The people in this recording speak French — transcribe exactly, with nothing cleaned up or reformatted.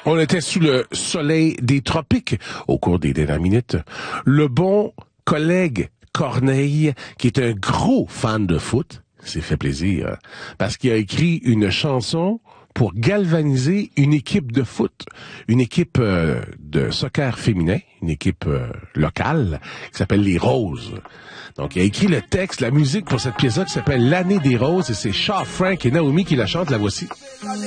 On était sous le soleil des tropiques au cours des dernières minutes. Le bon collègue Corneille, qui est un gros fan de foot, s'est fait plaisir, parce qu'il a écrit une chanson pour galvaniser une équipe de foot, une équipe euh, de soccer féminin, une équipe euh, locale, qui s'appelle les Roses. Donc, il a écrit le texte, la musique pour cette pièce-là qui s'appelle L'année des roses, et c'est Shaw Frank et Naomi qui la chantent, la voici.